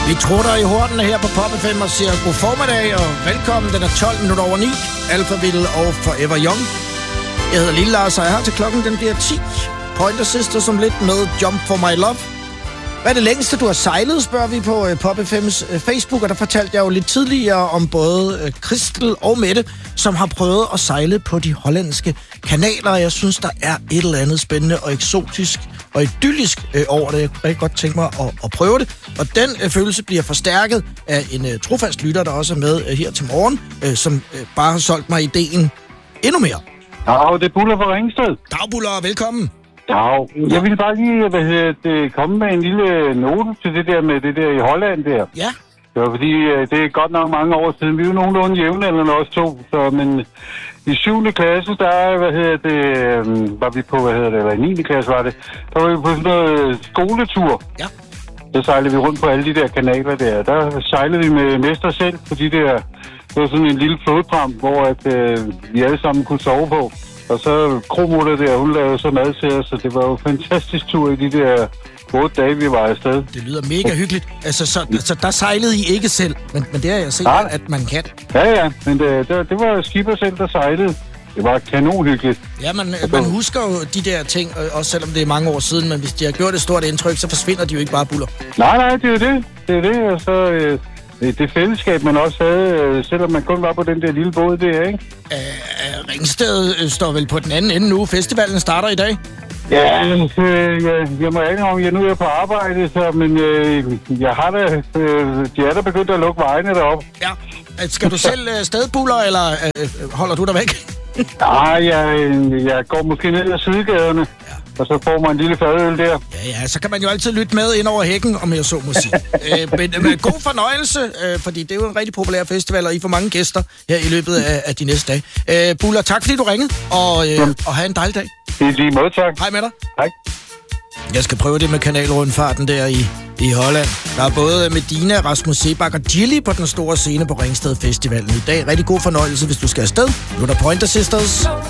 Vi trutter i hornene her på Pop FM og siger god formiddag og velkommen. Den er 12 minutter over 9. Alphaville og Forever Young. Jeg hedder Lille Lars, og jeg har til klokken, den bliver 10. Pointer Sister som lidt med Jump for My Love. Hvad er det længste, du har sejlet, spørger vi på Pop FM's Facebook, og der fortalte jeg jo lidt tidligere om både Christel og Mette, som har prøvet at sejle på de hollandske kanaler, og jeg synes, der er et eller andet spændende og eksotisk og idyllisk over det. Jeg kunne rigtig godt tænke mig at prøve det, og den følelse bliver forstærket af en trofast lytter, der også er med her til morgen, som bare har solgt mig ideen endnu mere. Dag, det er Buller fra Ringsted. Dag, Buller, og velkommen. Dag. Jeg ville bare lige komme med en lille note til det der med det der i Holland der. Ja. Det var fordi, det er godt nok mange år siden. Vi er jo nogenlunde jævnaldrende også to. Så, men i 7. klasse, der var vi på, eller i 9. klasse var det, der var vi på sådan noget skoletur. Ja. Så sejlede vi rundt på alle de der kanaler der. Der sejlede vi med mester selv på de der. Det var sådan en lille flodpram, hvor vi alle sammen kunne sove på. Og så kromutter der, hun lavede så mad til os, så det var jo en fantastisk tur i de der 8 dage, vi var afsted. Det lyder mega hyggeligt. Altså, så der sejlede I ikke selv, men det har jeg set, at man kan. Ja, men det var skipper selv, der sejlede. Det var kanonhyggeligt. Ja, man husker jo de der ting, også selvom det er mange år siden, men hvis de har gjort et stort indtryk, så forsvinder de jo ikke bare, Buller. Nej, det er jo det. Det er det, og så det fællesskab, man også havde, selvom man kun var på den der lille båd der, ikke? Ringsted står vel på den anden ende nu. Festivalen starter i dag. Ja, jeg må ikke om, jeg nu er på arbejde, men jeg har da, de er da begyndt at lukke vejene deroppe. Ja. Skal du selv afsted, Buller, eller holder du dig væk? Nej, jeg går måske ned ad sidegaderne, ja. Og så får man en lille fadøl der. Ja, så kan man jo altid lytte med ind over hækken, om jeg så må sige. Men god fornøjelse, fordi det er jo en rigtig populær festival, og I får mange gæster her i løbet af de næste dage. Buller, tak fordi du ringede, og have en dejlig dag. Det er lige måde, tak. Hej med dig. Hej. Jeg skal prøve det med kanalrundfarten der i Holland. Der er både Medina, Rasmus Sebak og Gilly på den store scene på Ringsted Festivalen i dag. Rigtig god fornøjelse, hvis du skal afsted. Nu er der Pointer Sisters.